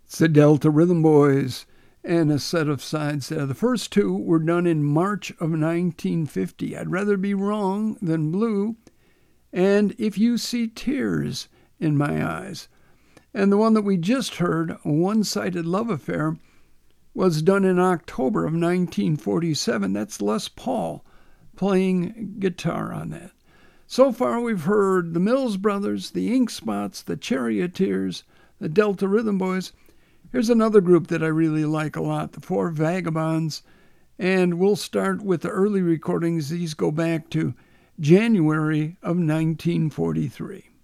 It's the Delta Rhythm Boys and a set of sides there. The first two were done in March of 1950. I'd rather be wrong than blue. And If You See Tears in My Eyes. And the one that we just heard, A One-Sided Love Affair, was done in October of 1947. That's Les Paul playing guitar on that. So far we've heard the Mills Brothers, the Ink Spots, the Charioteers, the Delta Rhythm Boys. Here's another group that I really like a lot, the Four Vagabonds. And we'll start with the early recordings. These go back to January of 1943.